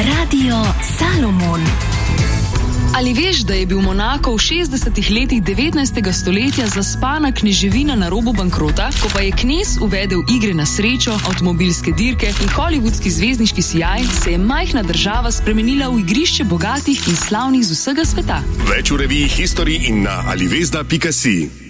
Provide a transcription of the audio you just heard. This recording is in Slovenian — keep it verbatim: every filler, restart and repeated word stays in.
Radio Salomon. Ali veš, da je bil Monako v šestdesetih letih devetnajstega stoletja zaspana kneževina na robu bankrota, ko pa je knez uvedel igre na srečo, avtomobilske dirke in hollywoodski zvezdniški sijaj, se je majhna država spremenila v igrišče bogatih in slavnih z vsega sveta. Več v reviji History in na alivezda pika si.